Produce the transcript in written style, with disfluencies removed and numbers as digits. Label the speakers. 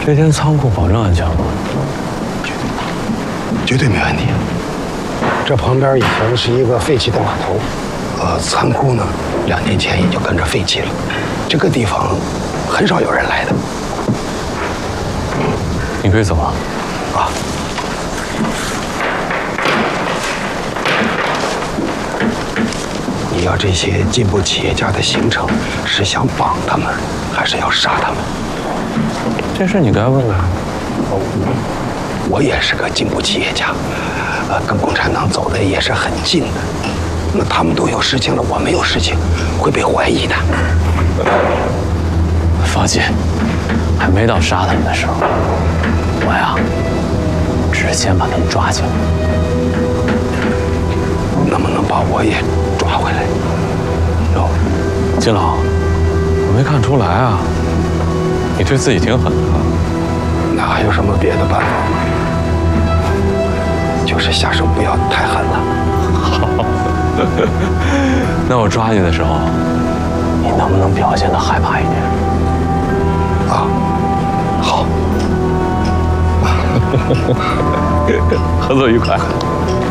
Speaker 1: 这间仓库保证安全吗？
Speaker 2: 绝对没问题。这旁边以前是一个废弃的码头，仓库呢，2年前也就跟着废弃了。这个地方很少有人来的。
Speaker 1: 你可以走了。
Speaker 2: 啊。你要这些进步企业家的行程，是想绑他们，还是要杀他们？
Speaker 1: 这事你该问的。
Speaker 2: 我也是个进步企业家，跟共产党走的也是很近的。那他们都有事情了，我没有事情，会被怀疑的。
Speaker 1: 放心，还没到杀他们的时候，我呀，只先把他们抓起来。
Speaker 2: 能不能把我也抓回来？
Speaker 1: 哟，金老，我没看出来啊，你对自己挺狠的。
Speaker 2: 那还有什么别的办法吗？就是下手不要太狠了。
Speaker 1: 好，那我抓你的时候，你能不能表现得害怕一点？
Speaker 2: 啊，好。
Speaker 1: 合作愉快。